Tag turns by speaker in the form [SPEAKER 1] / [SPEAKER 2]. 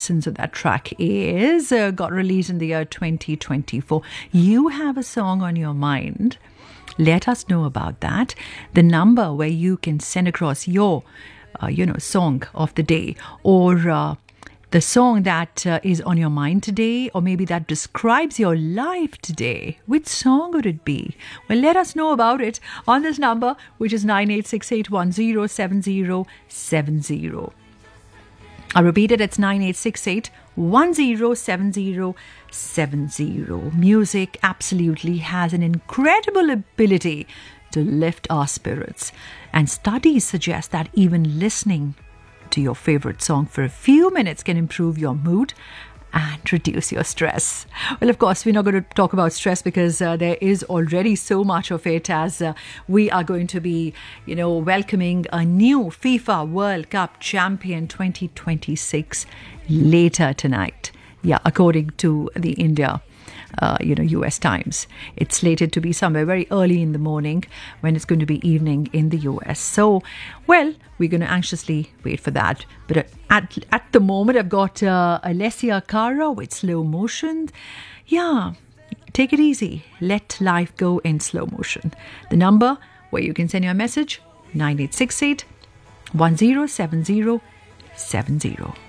[SPEAKER 1] listen. So that track is got released in the year 2024. You have a song on your mind. Let us know about that. The number where you can send across your, song of the day, or the song that is on your mind today, or maybe that describes your life today. Which song would it be? Well, let us know about it on this number, which is 9868107070. I'll repeat it, it's 9868107070. Music absolutely has an incredible ability to lift our spirits, and studies suggest that even listening to your favorite song for a few minutes can improve your mood and reduce your stress. Well, of course, we're not going to talk about stress because there is already so much of it, as we are going to be, welcoming a new FIFA World Cup champion 2026 later tonight. Yeah, according to the India US Times. It's slated to be somewhere very early in the morning, when it's going to be evening in the US. So, well, we're going to anxiously wait for that. But at the moment, I've got Alessia Cara with Slow Motion. Yeah, take it easy. Let life go in slow motion. The number where you can send your message, 9868 107070.